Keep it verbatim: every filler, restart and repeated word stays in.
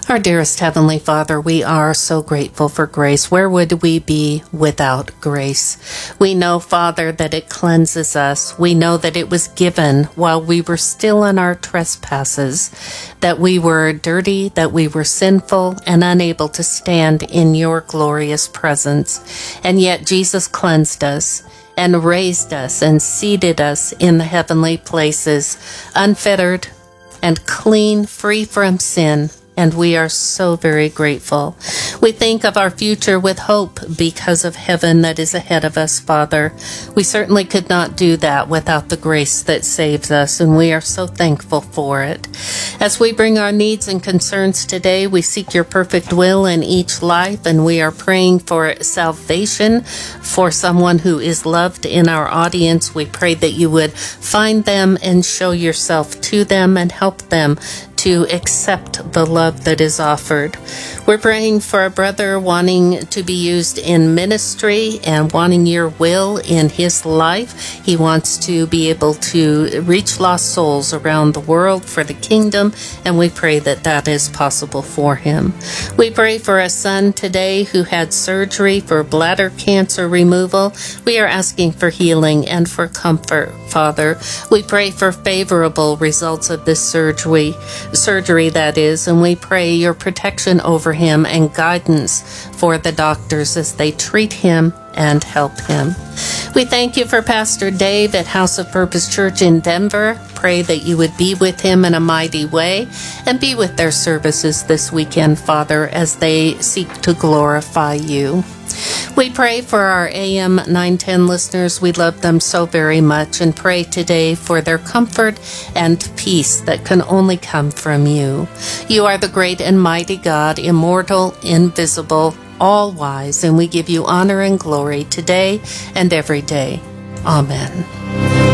Our dearest Heavenly Father, we are so grateful for grace. Where would we be without grace? We know, Father, that it cleanses us. We know that it was given while we were still in our trespasses, that we were dirty, that we were sinful, and unable to stand in your glorious presence. And yet Jesus cleansed us and raised us and seated us in the heavenly places, unfettered and clean, free from sin. And we are so very grateful. We think of our future with hope because of heaven that is ahead of us, Father. We certainly could not do that without the grace that saves us, and we are so thankful for it. As we bring our needs and concerns today, we seek your perfect will in each life, and we are praying for salvation for someone who is loved in our audience. We pray that you would find them and show yourself to them and help them to accept the love that is offered. We're praying for a brother wanting to be used in ministry and wanting your will in his life. He wants to be able to reach lost souls around the world for the kingdom, and we pray that that is possible for him. We pray for a son today who had surgery for bladder cancer removal. We are asking for healing and for comfort, Father. We pray for favorable results of this surgery. surgery that is, and we pray your protection over him and guidance for the doctors as they treat him and help him. We thank you for Pastor Dave at House of Purpose Church in Denver. Pray that you would be with him in a mighty way and be with their services this weekend, Father, as they seek to glorify you. We pray for our A M nine ten listeners. We love them so very much and pray today for their comfort and peace that can only come from you. You are the great and mighty God, immortal, invisible, all-wise, and we give you honor and glory today and every day. Amen.